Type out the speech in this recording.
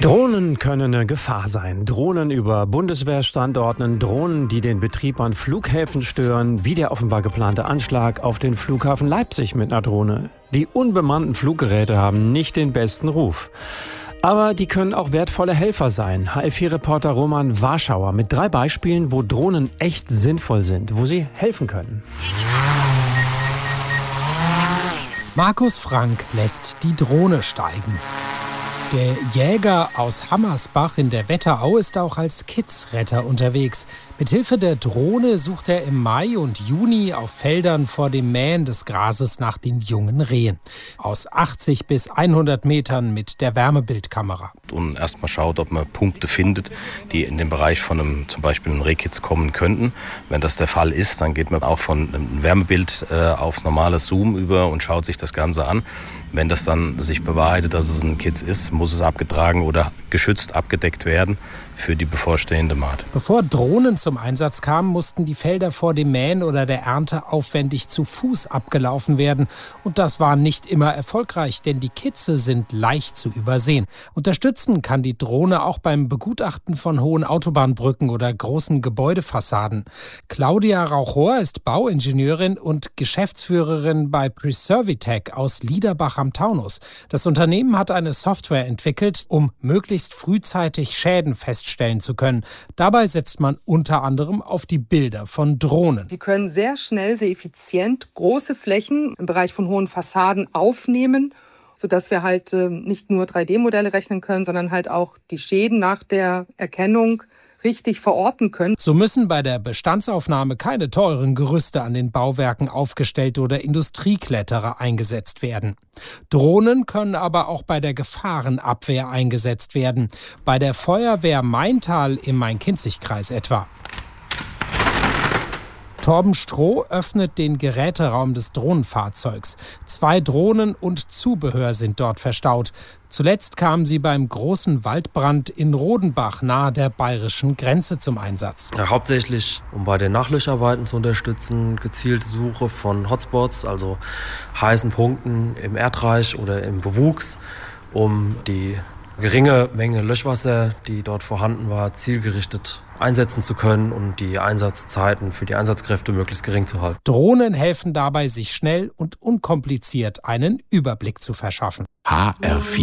Drohnen können eine Gefahr sein. Drohnen über Bundeswehrstandorten, Drohnen, die den Betrieb an Flughäfen stören, wie der offenbar geplante Anschlag auf den Flughafen Leipzig mit einer Drohne. Die unbemannten Fluggeräte haben nicht den besten Ruf. Aber die können auch wertvolle Helfer sein. HF4-Reporter Roman Warschauer mit 3 Beispielen, wo Drohnen echt sinnvoll sind, wo sie helfen können. Markus Frank lässt die Drohne steigen. Der Jäger aus Hammersbach in der Wetterau ist auch als Kidsretter unterwegs. Mithilfe der Drohne sucht er im Mai und Juni auf Feldern vor dem Mähen des Grases nach den jungen Rehen. Aus 80 bis 100 Metern mit der Wärmebildkamera. Und erstmal schaut, ob man Punkte findet, die in den Bereich von zum Beispiel einem Rehkitz kommen könnten. Wenn das der Fall ist, dann geht man auch von einem Wärmebild aufs normale Zoom über und schaut sich das Ganze an. Wenn das dann sich bewahrheitet, dass es ein Kitz ist, muss es abgetragen oder geschützt abgedeckt werden für die bevorstehende Mahd. Bevor Drohnen zum Einsatz kamen, mussten die Felder vor dem Mähen oder der Ernte aufwendig zu Fuß abgelaufen werden. Und das war nicht immer erfolgreich, denn die Kitze sind leicht zu übersehen. Unterstützen kann die Drohne auch beim Begutachten von hohen Autobahnbrücken oder großen Gebäudefassaden. Claudia Rauchor ist Bauingenieurin und Geschäftsführerin bei Preservitech aus Liederbach am Taunus. Das Unternehmen hat eine Software entwickelt, um möglichst frühzeitig Schäden feststellen zu können. Dabei setzt man unter anderem auf die Bilder von Drohnen. Sie können sehr schnell, sehr effizient große Flächen im Bereich von hohen Fassaden aufnehmen, sodass wir halt nicht nur 3D-Modelle rechnen können, sondern halt auch die Schäden nach der Erkennung richtig verorten können. So müssen bei der Bestandsaufnahme keine teuren Gerüste an den Bauwerken aufgestellt oder Industriekletterer eingesetzt werden. Drohnen können aber auch bei der Gefahrenabwehr eingesetzt werden. Bei der Feuerwehr Maintal im Main-Kinzig-Kreis etwa. Torben Stroh öffnet den Geräteraum des Drohnenfahrzeugs. 2 Drohnen und Zubehör sind dort verstaut. Zuletzt kamen sie beim großen Waldbrand in Rodenbach nahe der bayerischen Grenze zum Einsatz. Ja, hauptsächlich, um bei den Nachlöscharbeiten zu unterstützen, gezielte Suche von Hotspots, also heißen Punkten im Erdreich oder im Bewuchs, um die geringe Menge Löschwasser, die dort vorhanden war, zielgerichtet einsetzen zu können und die Einsatzzeiten für die Einsatzkräfte möglichst gering zu halten. Drohnen helfen dabei, sich schnell und unkompliziert einen Überblick zu verschaffen. HR4